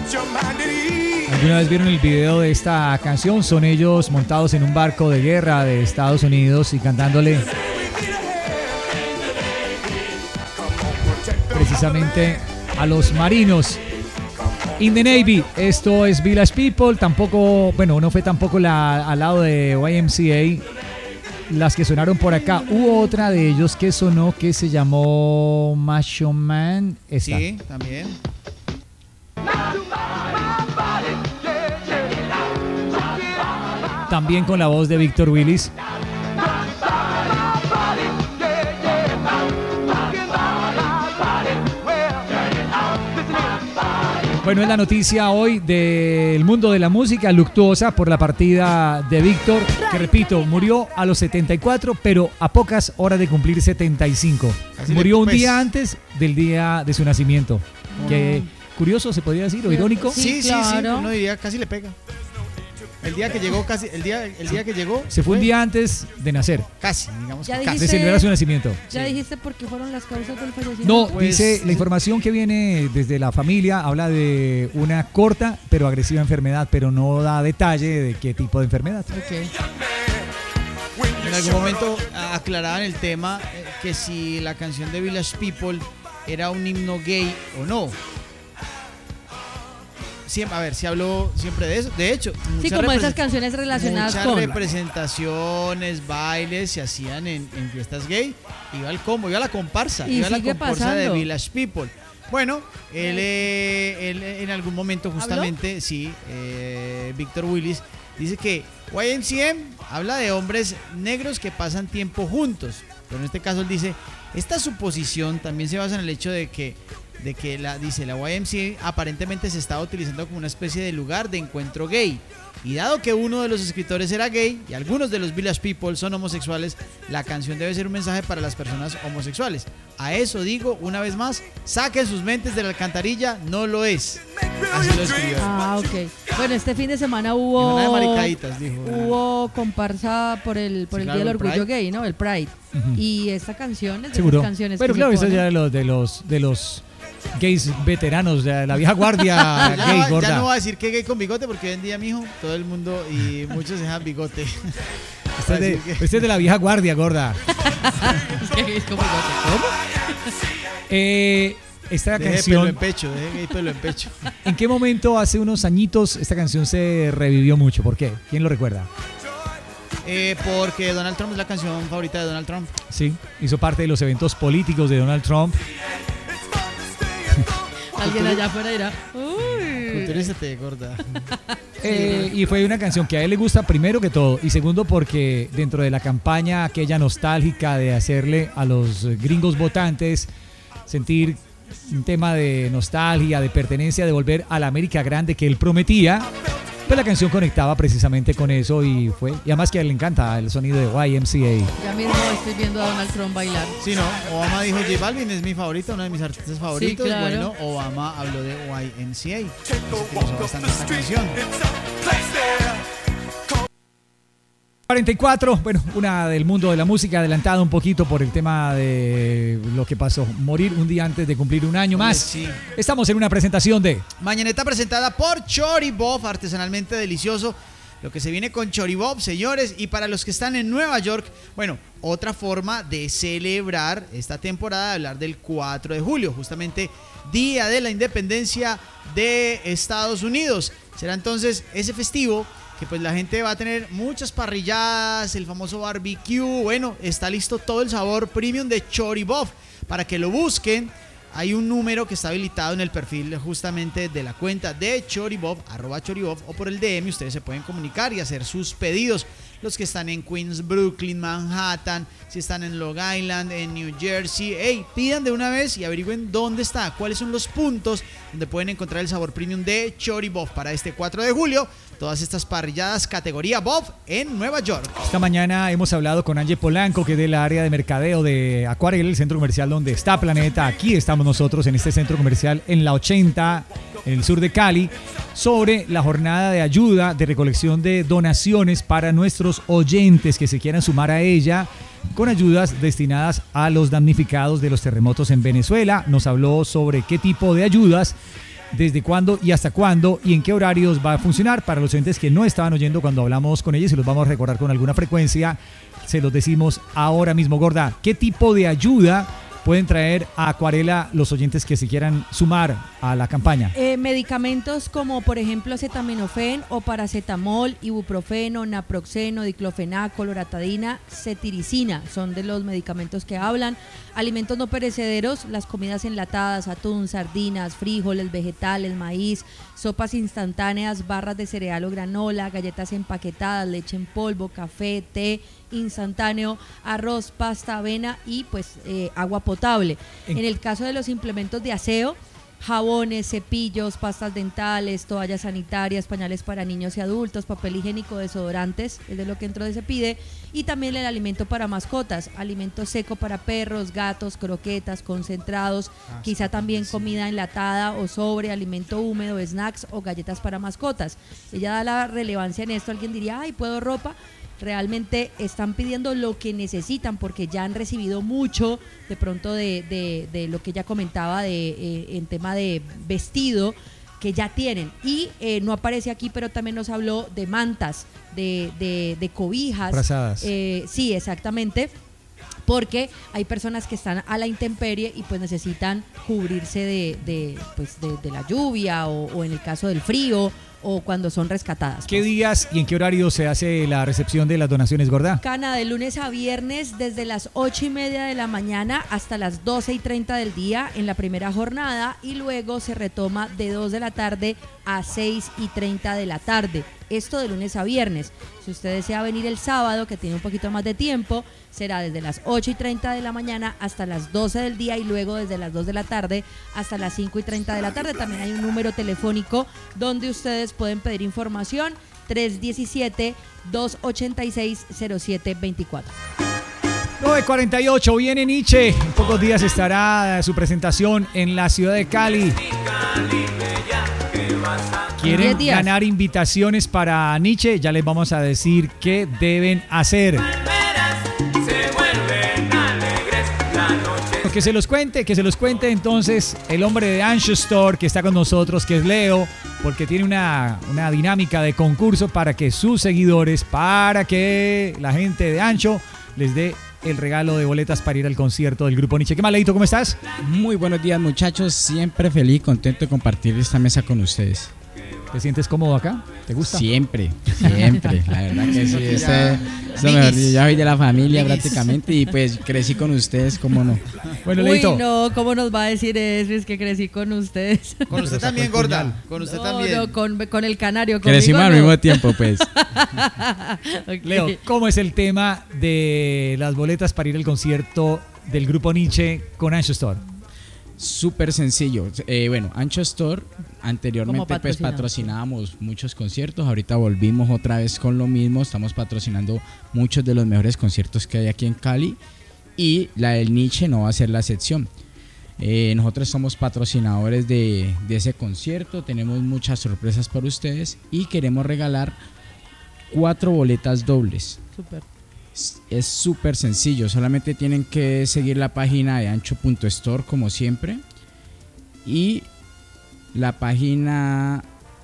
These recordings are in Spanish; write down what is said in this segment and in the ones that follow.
¿Alguna vez vieron el video de esta canción? Son ellos montados en un barco de guerra de Estados Unidos y cantándole precisamente a los marinos. In the Navy, esto es Village People, tampoco, bueno, no fue tampoco al lado de YMCA, las que sonaron por acá. Hubo otra de ellos que sonó que se llamó Macho Man. Esta. Sí, también. También con la voz de Víctor Willis. Bueno, es la noticia hoy del mundo de la música, luctuosa por la partida de Víctor, que repito, murió a los 74, pero a pocas horas de cumplir 75. Murió un día antes del día de su nacimiento. Que curioso, se podría decir, o irónico. Sí, claro. Uno diría, casi le pega. El día que llegó, casi, el día que llegó. Se fue un día antes de nacer. Casi, digamos. De celebrar su nacimiento. ¿Ya dijiste por qué fueron las causas del fallecimiento? No, pues, dice, la información que viene desde la familia habla de una corta pero agresiva enfermedad, pero no da detalle de qué tipo de enfermedad. Okay. En algún momento aclaraban el tema que si la canción de Village People era un himno gay o no. Siempre, a ver, se habló siempre de eso. De hecho, sí, como esas canciones relacionadas muchas con representaciones, bailes se hacían en fiestas gay. Iba al combo, iba a la comparsa, y iba a la sigue comparsa pasando. de Village People. Bueno, él en algún momento justamente, ¿habló? Sí, Víctor Willis dice que YMCA habla de hombres negros que pasan tiempo juntos. Pero en este caso él dice, esta suposición también se basa en el hecho de que la YMCA aparentemente se estaba utilizando como una especie de lugar de encuentro gay. Y dado que uno de los escritores era gay y algunos de los Village People son homosexuales, la canción debe ser un mensaje para las personas homosexuales. A eso digo, una vez más, saquen sus mentes de la alcantarilla, no lo es. Así lo escribió. Ah, ok. Bueno, este fin de semana hubo... Una de maricaditas, dijo. Hubo comparsa por el Día del Orgullo Gay, ¿no? El Pride. Y esta canción es de Seguro. esas canciones pero que claro, se eso ya de los gays veteranos, de la vieja guardia gay gorda. Ya no voy a decir que gay con bigote porque hoy en día, mijo, todo el mundo y muchos se dejan bigote. Este es de la vieja guardia gorda. ¿Qué gay con bigote? ¿Cómo? Esta deje canción. Pelo en pecho, deje pelo en pecho. ¿En qué momento hace unos añitos esta canción se revivió mucho? ¿Por qué? ¿Quién lo recuerda? Porque Donald Trump es la canción favorita de Donald Trump. Sí, hizo parte de los eventos políticos de Donald Trump. Alguien allá afuera dirá, uy. Culturízate, gorda. Y fue una canción que a él le gusta primero que todo y segundo porque dentro de la campaña aquella nostálgica de hacerle a los gringos votantes sentir un tema de nostalgia, de pertenencia, de volver a la América grande que él prometía, pues la canción conectaba precisamente con eso y además que a él le encanta el sonido de YMCA. Ya mismo estoy viendo a Donald Trump bailar. Sí, no, Obama dijo J Balvin es mi favorito, uno de mis artistas favoritos. Sí, claro. Bueno, Obama habló de YMCA. Así que usó bastante esta canción. 44, bueno, una del mundo de la música, adelantada un poquito por el tema de lo que pasó, morir un día antes de cumplir un año más. Sí. Estamos en una presentación de Mañaneta presentada por Choribof, artesanalmente delicioso. Lo que se viene con Choribof, señores, y para los que están en Nueva York, bueno, otra forma de celebrar esta temporada, de hablar del 4 de julio, justamente Día de la Independencia de Estados Unidos. Será entonces ese festivo que pues la gente va a tener muchas parrilladas, el famoso barbecue. Bueno, está listo todo el sabor premium de Choribof para que lo busquen. Hay un número que está habilitado en el perfil justamente de la cuenta de Choribof, @Choribof, o por el DM ustedes se pueden comunicar y hacer sus pedidos. Los que están en Queens, Brooklyn, Manhattan, si están en Long Island, en New Jersey, pidan de una vez y averigüen dónde está, cuáles son los puntos donde pueden encontrar el sabor premium de Choribof para este 4 de julio. Todas estas parrilladas categoría Bof en Nueva York. Esta mañana hemos hablado con Angie Polanco, que es del área de mercadeo de Aquarel, el centro comercial donde está Planeta. Aquí estamos nosotros en este centro comercial en la 80, en el sur de Cali, sobre la jornada de ayuda, de recolección de donaciones para nuestros oyentes que se quieran sumar a ella, con ayudas destinadas a los damnificados de los terremotos en Venezuela. Nos habló sobre qué tipo de ayudas desde cuándo y hasta cuándo y en qué horarios va a funcionar. Para los oyentes que no estaban oyendo cuando hablamos con ellos y los vamos a recordar con alguna frecuencia, se los decimos ahora mismo. Gorda, ¿qué tipo de ayuda pueden traer a Acuarela los oyentes que se quieran sumar a la campaña? Medicamentos como por ejemplo acetaminofén o paracetamol, ibuprofeno, naproxeno, diclofenaco, loratadina, cetiricina, son de los medicamentos que hablan. Alimentos no perecederos, las comidas enlatadas, atún, sardinas, frijoles, vegetales, maíz, sopas instantáneas, barras de cereal o granola, galletas empaquetadas, leche en polvo, café, té instantáneo, arroz, pasta, avena y pues agua potable. En el caso de los implementos de aseo, jabones, cepillos, pastas dentales, toallas sanitarias, pañales para niños y adultos, papel higiénico, desodorantes, es de lo que dentro de se pide, y también el alimento para mascotas, alimento seco para perros, gatos, croquetas, concentrados, quizá también comida enlatada o sobre, alimento húmedo, snacks o galletas para mascotas. Ella da la relevancia en esto. Alguien diría, ay, ¿puedo ropa? Realmente están pidiendo lo que necesitan porque ya han recibido mucho de pronto de lo que ella comentaba en tema de vestido que ya tienen y no aparece aquí, pero también nos habló de mantas, de cobijas, frazadas. Sí, exactamente, porque hay personas que están a la intemperie y pues necesitan cubrirse de la lluvia o en el caso del frío o cuando son rescatadas. ¿Qué días y en qué horario se hace la recepción de las donaciones, Gorda? Cana, de lunes a viernes desde las 8:30 de la mañana hasta las 12:30 del día en la primera jornada y luego se retoma de 2 de la tarde a 6:30 de la tarde. Esto de lunes a viernes. Si usted desea venir el sábado, que tiene un poquito más de tiempo, será desde las 8:30 de la mañana hasta las 12 del día y luego desde las 2 de la tarde hasta las 5:30 de la tarde. También hay un número telefónico donde ustedes pueden pedir información, 317-286-0724. 9:48, viene Nietzsche. En pocos días estará su presentación en la ciudad de Cali. ¿Quieren ganar invitaciones para Nietzsche? Ya les vamos a decir qué deben hacer. Que se los cuente entonces el hombre de Ancho Store que está con nosotros, que es Leo, porque tiene una dinámica de concurso para que sus seguidores, para que la gente de Ancho les dé el regalo de boletas para ir al concierto del grupo Nietzsche. ¿Qué más, Leito? ¿Cómo estás? Muy buenos días, muchachos. Siempre feliz, contento de compartir esta mesa con ustedes. ¿Te sientes cómodo acá? ¿Te gusta? Siempre. La verdad que sí. Mejor, yo ya soy de la familia prácticamente y pues crecí con ustedes, ¿cómo no? Bueno, Leito. Uy, no, ¿cómo nos va a decir eso? Es que crecí con ustedes. Con usted también, Gorda. Con usted también. No, con el canario. Crecimos al mismo tiempo, pues. Okay. Leo, ¿cómo es el tema de las boletas para ir al concierto del grupo Nietzsche con Ancho Store? Súper sencillo. Bueno, Ancho Store anteriormente pues patrocinábamos muchos conciertos, ahorita volvimos otra vez con lo mismo, estamos patrocinando muchos de los mejores conciertos que hay aquí en Cali y la del Nietzsche no va a ser la excepción. Nosotros somos patrocinadores de ese concierto, tenemos muchas sorpresas para ustedes y queremos regalar 4 boletas dobles. Súper. Es súper sencillo, solamente tienen que seguir la página de ancho.store como siempre y la página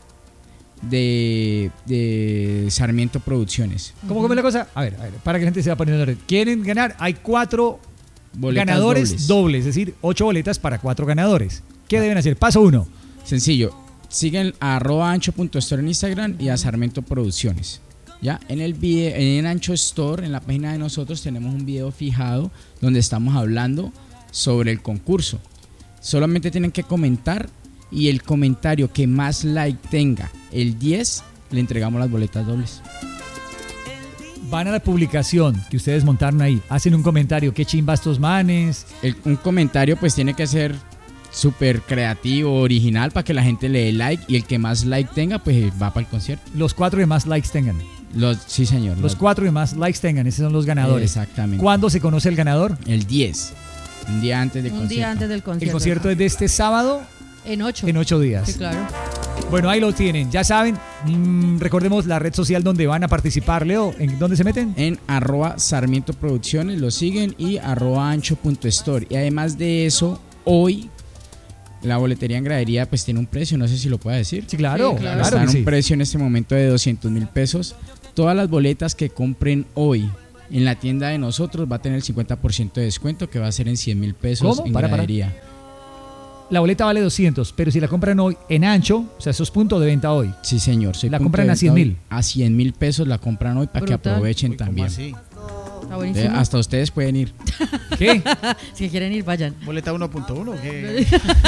de Sarmiento Producciones. ¿Cómo es la cosa? A ver, para que la gente se va poniendo en red. ¿Quieren ganar? Hay 4 boletas ganadores dobles, es decir, 8 boletas para 4 ganadores. ¿Qué deben hacer? Paso 1. Sencillo, siguen a @ancho.store en Instagram y a Sarmiento Producciones. Ya, en Ancho Store, en la página de nosotros, tenemos un video fijado donde estamos hablando sobre el concurso. Solamente tienen que comentar y el comentario que más like tenga, el 10, le entregamos las boletas dobles. Van a la publicación que ustedes montaron ahí, hacen un comentario, qué chimba estos manes. Un comentario pues tiene que ser súper creativo, original, para que la gente le dé like y el que más like tenga pues va para el concierto. Los 4 que más likes tengan. Sí, señor. Los 4 que más likes tengan, esos son los ganadores. Exactamente. ¿Cuándo se conoce el ganador? El 10, un día antes del concierto. Un día antes del concierto. El concierto es de este sábado. En 8. En 8 días. Sí, claro. Bueno, ahí lo tienen. Ya saben, recordemos la red social donde van a participar, Leo. ¿En dónde se meten? En @Sarmiento Producciones, lo siguen y @ancho.store. Y además de eso, hoy La boletería en gradería pues tiene un precio, no sé si lo puedo decir. Sí, claro. Está en un precio en este momento de 200.000 pesos. Todas las boletas que compren hoy en la tienda de nosotros va a tener el 50% de descuento, que va a ser en 100.000 pesos. ¿Cómo? En gradería. La boleta vale 200, pero si la compran hoy en ancho, o sea, eso es punto de venta hoy. Sí, señor. La compran a 100.000. A 100.000 pesos la compran hoy para que aprovechen también. Así? Está buenísimo. Hasta ustedes pueden ir. ¿Qué? Si quieren ir, vayan. ¿Boleta 1.1? ¿Qué?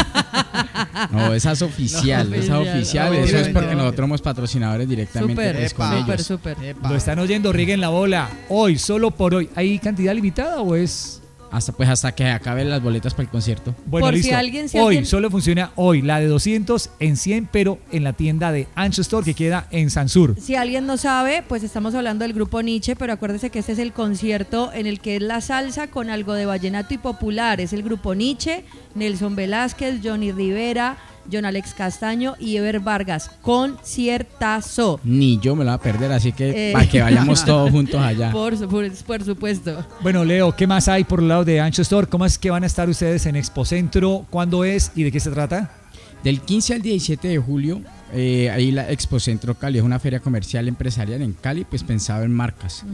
No, esa es oficial. No, esa oficial. oficial. No, Eso es porque obviamente. nosotros somos patrocinadores directamente pues, con ellos. Súper. Lo están oyendo, rieguen la bola. Hoy, solo por hoy. ¿Hay cantidad limitada o es...? Hasta que acaben las boletas para el concierto. Bueno, Por si listo. alguien- si hoy, alguien- solo funciona hoy. La de 200 en 100, pero en la tienda de Ancho Store que queda en Sansur. Si alguien no sabe, pues estamos hablando del grupo Nietzsche, pero acuérdese que este es el concierto en el que es la salsa con algo de vallenato y popular. Es el grupo Nietzsche, Nelson Velázquez, Johnny Rivera, John Alex Castaño y Ever Vargas. Conciertazo. Ni yo me lo voy a perder, así que para que vayamos todos juntos allá. Por supuesto. Bueno, Leo, ¿qué más hay por el lado de Ancho Store? ¿Cómo es que van a estar ustedes en Expocentro? ¿Cuándo es y de qué se trata? Del 15 al 17 de julio, ahí la Expocentro Cali es una feria comercial empresarial en Cali, pues pensado en marcas.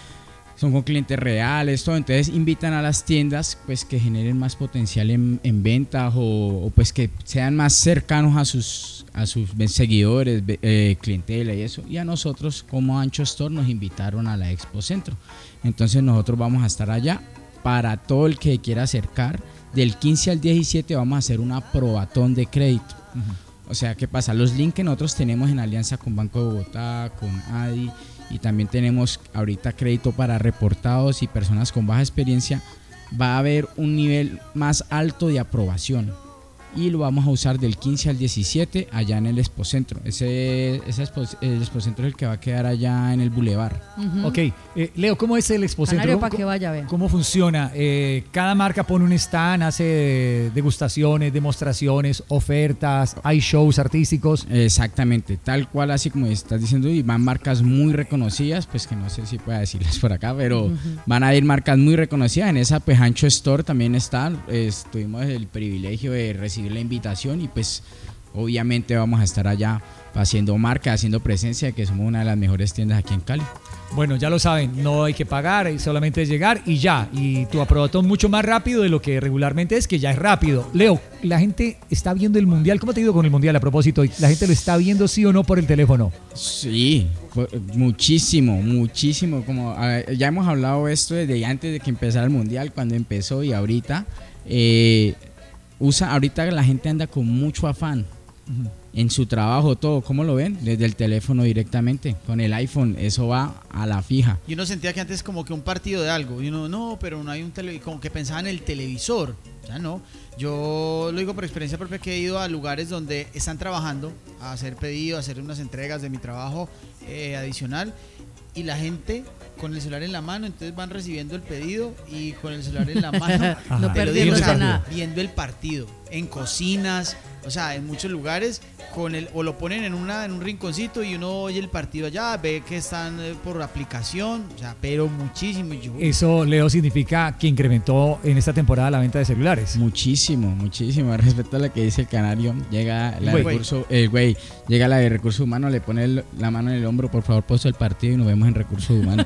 Son con clientes reales, todo. Entonces invitan a las tiendas pues que generen más potencial en ventas o pues que sean más cercanos a sus seguidores, clientela y eso. Y a nosotros como Ancho Store nos invitaron a la Expocentro. Entonces nosotros vamos a estar allá para todo el que quiera acercar. Del 15 al 17 vamos a hacer una probatón de crédito. O sea, ¿qué pasa? Los links que nosotros tenemos en alianza con Banco de Bogotá, con ADI, y también tenemos ahorita crédito para reportados y personas con baja experiencia, va a haber un nivel más alto de aprobación y lo vamos a usar del 15 al 17 allá en el Expocentro. El Expocentro es el que va a quedar allá en el Boulevard. Ok, Leo, ¿cómo es el Expocentro? Canario, para que vaya, vea. ¿Cómo funciona? Cada marca pone un stand, hace degustaciones, demostraciones, ofertas, hay shows artísticos. Exactamente, tal cual así como estás diciendo, y van marcas muy reconocidas, pues que no sé si pueda decirlas por acá, pero van a ir marcas muy reconocidas. En esa pues Ancho Store también está, tuvimos el privilegio de recibir la invitación y pues obviamente vamos a estar allá haciendo marca, haciendo presencia, que somos una de las mejores tiendas aquí en Cali. Bueno, ya lo saben, no hay que pagar, solamente es llegar y ya. Y tu aprobatón mucho más rápido de lo que regularmente es, que ya es rápido. Leo, la gente está viendo el Mundial. ¿Cómo te ha ido con el Mundial a propósito? ¿La gente lo está viendo sí o no por el teléfono? Sí, muchísimo. Como ya hemos hablado esto desde antes de que empezara el Mundial, cuando empezó y ahorita. Ahorita la gente anda con mucho afán en su trabajo, todo. ¿Cómo lo ven? Desde el teléfono directamente, con el iPhone, eso va a la fija. Y uno sentía que antes como que un partido de algo, y uno, no, pero no hay un televisor, como que pensaba en el televisor, ya no. Yo lo digo por experiencia propia, que he ido a lugares donde están trabajando, a hacer pedidos, a hacer unas entregas de mi trabajo adicional, y la gente con el celular en la mano, entonces van recibiendo el pedido y con el celular en la mano No pero perdiéndose digo, nada. viendo el partido en cocinas, o sea, en muchos lugares o lo ponen en un rinconcito y uno oye el partido allá, ve que están por aplicación, o sea, pero muchísimo. Eso, Leo, significa que incrementó en esta temporada la venta de celulares. Muchísimo. Respecto a lo que dice el canario, llega la llega la de recursos humanos, le pone la mano en el hombro, por favor, puesto el partido y nos vemos en recursos humanos.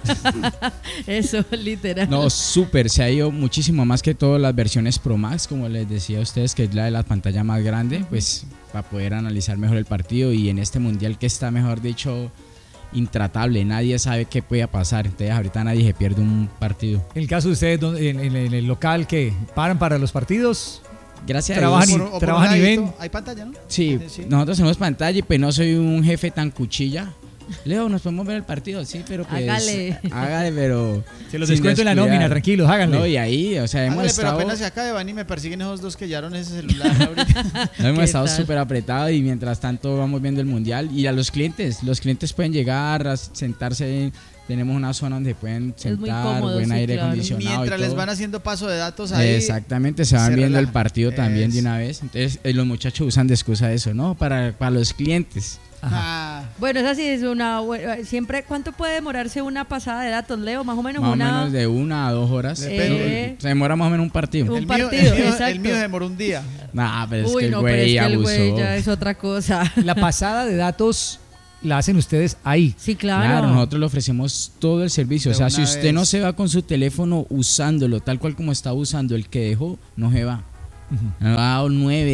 Eso, literal. No, súper, se ha ido muchísimo, más que todo las versiones Pro Max, como les decía a ustedes, que es la de la pantalla más grande, pues para poder analizar mejor el partido. Y en este mundial que está, mejor dicho, intratable, nadie sabe qué puede pasar, entonces ahorita nadie se pierde un partido. En el caso de ustedes, en el local, que paran para los partidos, gracias trabajan a Dios. y ven. Hay pantalla, ¿no? Sí, nosotros tenemos pantalla y pues no soy un jefe tan cuchilla. Leo, nos podemos ver el partido, sí, pero pues Hágale, pero se los sin descuento en la descuidar. nómina, tranquilos, háganlo. No, y ahí, o sea, hemos Hágale, pero estado, apenas se acabe, van y me persiguen esos dos que llevaron ese celular ahorita. hemos ¿Qué estado tal? súper apretados y mientras tanto vamos viendo el mundial. Y a los clientes pueden llegar a sentarse, tenemos una zona donde pueden muy sentar, cómodo, buen sí, aire claro. acondicionado. Mientras y les todo. van haciendo paso de datos ahí. Exactamente, se van se viendo el relajan. partido también de Es. una vez. Entonces los muchachos usan de excusa eso, ¿no? Para los clientes. Ah, Bueno, esa sí es siempre, ¿cuánto puede demorarse una pasada de datos, Leo? Más o menos Más o una... menos de 1 a 2 horas. Depende. Se demora más o menos un partido. Un el partido, mío exacto. demoró un día. Nah, pero es Uy, que el no, pero es güey que el abusó. güey ya es otra cosa. La pasada de datos la hacen ustedes ahí. Sí, claro. Claro, nosotros le ofrecemos todo el servicio. O De sea, una si usted vez. no se va con su teléfono usándolo tal cual como está usando el que dejó, no se va. Nos ha dado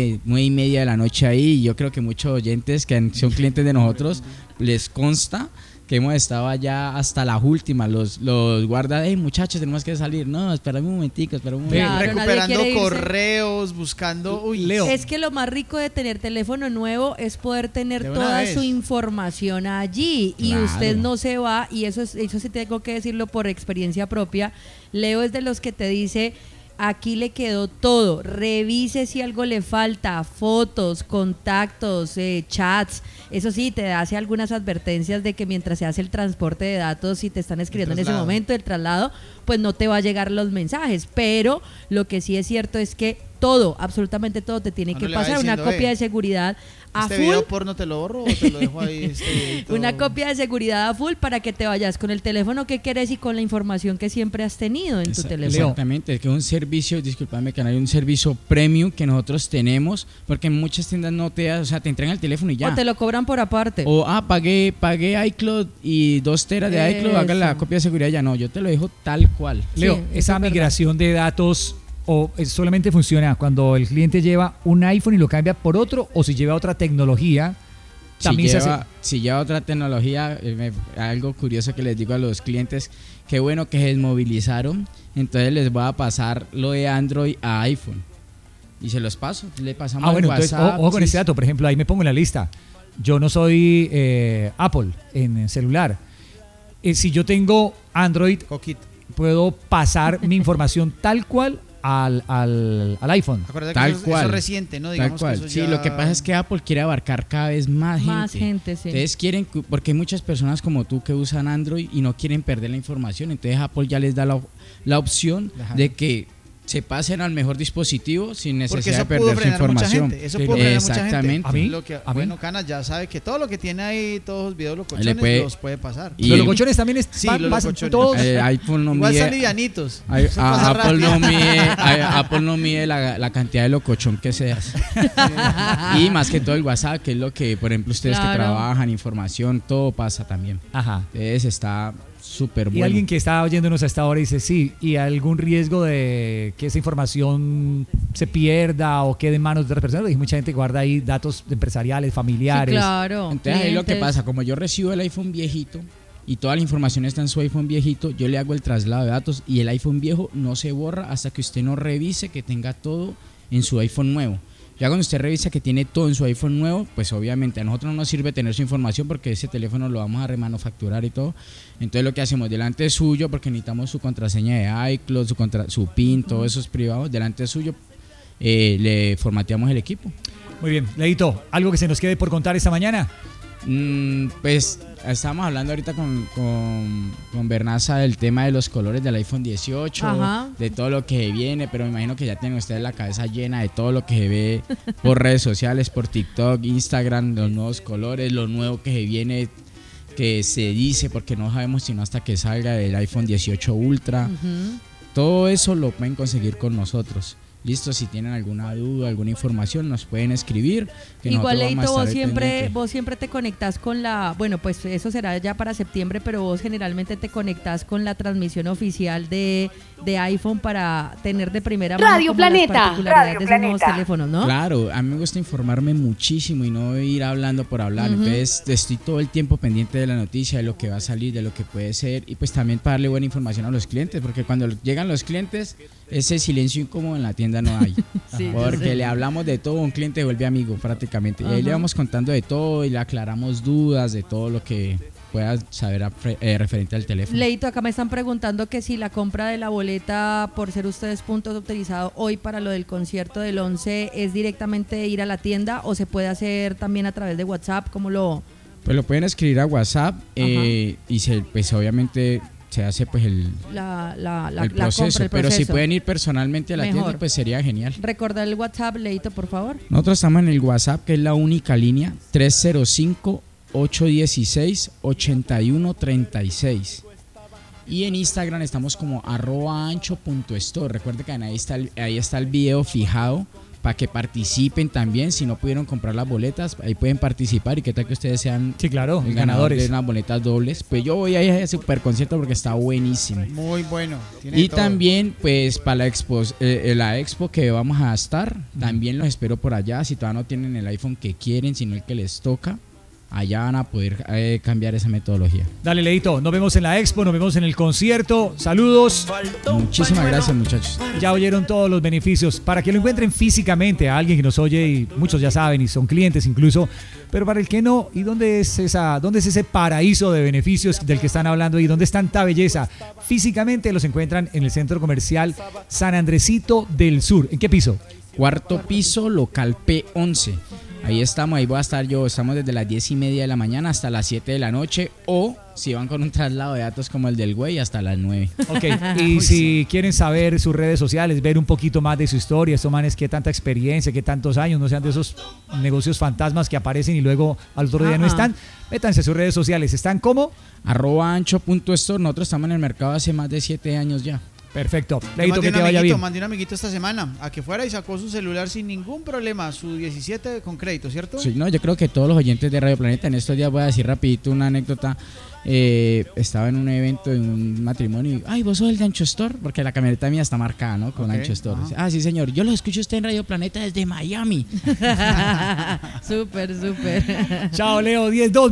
9:30 de la noche ahí. Y yo creo que muchos oyentes que son clientes de nosotros les consta que hemos estado allá hasta las últimas. Los guardas, hey muchachos, tenemos que salir. No, espérame un momentico, Claro, nadie recuperando quiere irse. correos, buscando. Uy, Leo. Es que lo más rico de tener teléfono nuevo es poder tener De una toda vez. su información allí y Claro. usted no se va, y eso sí tengo que decirlo por experiencia propia. Leo es de los que te dice: aquí le quedó todo, revise si algo le falta, fotos, contactos, chats. Eso sí, te hace algunas advertencias de que mientras se hace el transporte de datos, si te están escribiendo en ese traslado. momento, el traslado, pues no te va a llegar los mensajes. Pero lo que sí es cierto es que todo, absolutamente todo te tiene Uno que le va pasar una diciendo, copia de seguridad a ¿este full. video porno te lo borro o te lo dejo ahí? Videito? Una copia de seguridad a full para que te vayas con el teléfono que quieres y con la información que siempre has tenido en tu teléfono. Exactamente, es que es un servicio, discúlpame, que hay un servicio premium que nosotros tenemos, porque en muchas tiendas no te da, o sea, te entregan el teléfono y ya. O te lo cobran por aparte. O, pagué iCloud y 2 teras de iCloud, haga la Eso. copia de seguridad ya. No, yo te lo dejo tal cual. Leo, Sí, eso esa es verdad. migración de datos solamente funciona cuando el cliente lleva un iPhone y lo cambia por otro, o si lleva otra tecnología, también se hace. Si lleva otra tecnología, algo curioso que les digo a los clientes, qué bueno que se desmovilizaron, entonces les voy a pasar lo de Android a iPhone. Y se los paso, le pasamos Bueno, el entonces, WhatsApp. ojo con sí, este dato. Por ejemplo, ahí me pongo en la lista. Yo no soy Apple en celular. Si yo tengo Android, Coquito. puedo pasar mi información tal cual al iPhone. Acuérdate Tal que eso cual. es reciente, ¿no? Tal Digamos cual. que eso Sí, ya... lo que pasa es que Apple quiere abarcar cada vez más gente. Más gente, sí. Entonces quieren, porque hay muchas personas como tú que usan Android y no quieren perder la información. Entonces Apple ya les da la opción Ajá. de que se pasen al mejor dispositivo sin Porque necesidad eso de perder pudo su frenar mucha información. gente. Eso pudo frenar mucha gente. Exactamente. ¿A mí? Lo que, ¿A mí? bueno, Canas ya sabe que todo lo que tiene ahí, todos los videos locochones, Le puede- los puede pasar. Y Los el- locochones también Sí, pasan los locochones. todos. iPhone no Igual mide, son livianitos. Ay- Eso pasa Apple rápido. Apple no mide la cantidad de locochón que seas. Y más que todo el WhatsApp, que es lo que, por ejemplo, ustedes que Claro. trabajan, información, todo pasa también. Ajá. Entonces está súper Y bueno. alguien que está oyéndonos hasta ahora dice, sí, y algún riesgo de que esa información se pierda o quede en manos de otras personas. Y mucha gente guarda ahí datos empresariales, Sí, familiares. claro. Entonces ahí lo que clientes. pasa, como yo recibo el iPhone viejito y toda la información está en su iPhone viejito, yo le hago el traslado de datos y el iPhone viejo no se borra hasta que usted no revise que tenga todo en su iPhone nuevo. Ya cuando usted revisa que tiene todo en su iPhone nuevo, pues obviamente a nosotros no nos sirve tener su información porque ese teléfono lo vamos a remanufacturar y todo. Entonces lo que hacemos delante suyo, porque necesitamos su contraseña de iCloud, su PIN, todo eso es privado, delante suyo le formateamos el equipo. Muy bien, Leito, ¿algo que se nos quede por contar esta mañana? Pues estábamos hablando ahorita con Bernaza del tema de los colores del iPhone 18, Ajá. de todo lo que viene, pero me imagino que ya tienen ustedes la cabeza llena de todo lo que se ve por redes sociales, por TikTok, Instagram, los nuevos colores, lo nuevo que se viene, que se dice, porque no sabemos sino hasta que salga el iPhone 18 Ultra. Ujú. Todo eso lo pueden conseguir con nosotros. Listo, si tienen alguna duda, alguna información, nos pueden escribir. Que Igual, nosotros vamos a Leito, estar ahí pendiente. vos siempre te conectás con la, bueno, pues eso será ya para septiembre, pero vos generalmente te conectás con la transmisión oficial de iPhone para tener de primera mano Radio como las Planeta, particularidades Radio de esos nuevos Planeta. teléfonos, ¿no? Claro, a mí me gusta informarme muchísimo y no ir hablando por hablar. Ujú. Entonces estoy todo el tiempo pendiente de la noticia, de lo que va a salir, de lo que puede ser y pues también para darle buena información a los clientes, porque cuando llegan los clientes, ese silencio incómodo en la tienda no hay. Sí, yo Porque sé. le hablamos de todo, un cliente se vuelve amigo prácticamente. Y ahí le Ajá. vamos contando de todo y le aclaramos dudas de todo lo que pueda saber referente al teléfono. Leito, acá me están preguntando que si la compra de la boleta, por ser ustedes puntos autorizados hoy para lo del concierto del 11, es directamente ir a la tienda o se puede hacer también a través de WhatsApp, como lo... Pues lo pueden escribir a WhatsApp y pues obviamente se hace pues el proceso, compra, el pero si proceso. pueden ir personalmente a la Mejor. tienda pues sería genial. Recordar el WhatsApp, Leito, por favor. Nosotros estamos en el WhatsApp, que es la única línea, 305-816-8136. Y en Instagram estamos como @ancho.store. Recuerde que ahí está el video fijado para que participen también. Si no pudieron comprar las boletas, ahí pueden participar. Y qué tal que ustedes sean ganadores de unas boletas dobles. Pues yo voy a ir a ese super concierto porque está buenísimo. Muy bueno. Y también, pues, para la expo que vamos a estar, también los espero por allá. Si todavía no tienen el iPhone que quieren, sino el que les toca, allá van a poder cambiar esa metodología. Dale, Leito, nos vemos en la expo, nos vemos en el concierto. Saludos. Muchísimas gracias, muchachos. Ya oyeron todos los beneficios. Para que lo encuentren físicamente a alguien que nos oye, y muchos ya saben y son clientes incluso, pero para el que no, ¿y dónde es ese paraíso de beneficios del que están hablando y dónde es tanta belleza? Físicamente los encuentran en el Centro Comercial San Andresito del Sur. ¿En qué piso? 4º piso, local P11. Ahí estamos, ahí voy a estar yo. Estamos desde las 10:30 de la mañana hasta las 7 de la noche. O si van con un traslado de datos como el del güey, hasta las 9. Ok, y si quieren saber sus redes sociales, ver un poquito más de su historia, estos manes, qué tanta experiencia, qué tantos años, no sean de esos negocios fantasmas que aparecen y luego al otro día no están, métanse a sus redes sociales. ¿Están como? @ancho.store. Nosotros estamos en el mercado hace más de 7 años ya. Perfecto. Leito, que te vaya bien. Mandé un amiguito esta semana a que fuera y sacó su celular sin ningún problema, su 17 con crédito, ¿cierto? Sí, no, yo creo que todos los oyentes de Radio Planeta, en estos días voy a decir rapidito una anécdota. Estaba en un evento, en un matrimonio, y, ay, vos sos el de Ancho Store, porque la camioneta mía está marcada, ¿no? Con Ancho Store. Ah, sí, señor, yo lo escucho usted en Radio Planeta desde Miami. Súper. Chao, Leo, 10-2.